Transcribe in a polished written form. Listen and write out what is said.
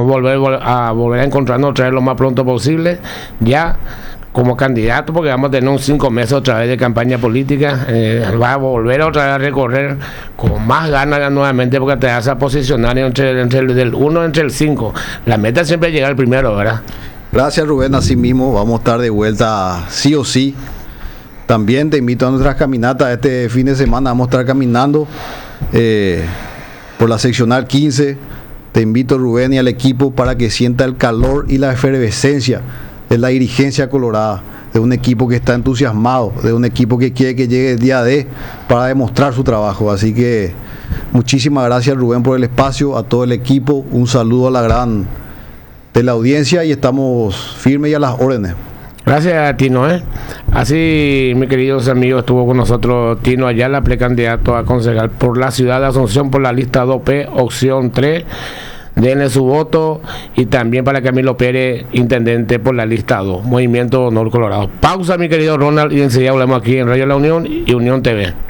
volver a encontrarnos otra vez lo más pronto posible, ya como candidato, porque vamos a tener un 5 meses otra vez de campaña política. Va a volver otra vez a recorrer con más ganas nuevamente, porque te vas a posicionar entre el 1 entre el 5. La meta siempre es llegar primero, ¿verdad? Gracias, Rubén. Así mismo vamos a estar de vuelta sí o sí. También te invito a nuestras caminatas. Este fin de semana vamos a estar caminando por la seccional 15. Te invito, Rubén, y al equipo para que sienta el calor y la efervescencia de la dirigencia colorada, de un equipo que está entusiasmado, de un equipo que quiere que llegue el día D para demostrar su trabajo. Así que muchísimas gracias, Rubén, por el espacio, a todo el equipo, un saludo a la gran de la audiencia y estamos firmes y a las órdenes. Gracias a Tino, Así, mis queridos amigos, estuvo con nosotros Tino Ayala, precandidato a concejal por la ciudad de Asunción por la lista 2P, opción 3. Denle su voto, y también para Camilo Pérez, intendente por la lista 2, Movimiento Honor Colorado. Pausa, mi querido Ronald, y enseguida hablamos aquí en Radio La Unión y Unión TV.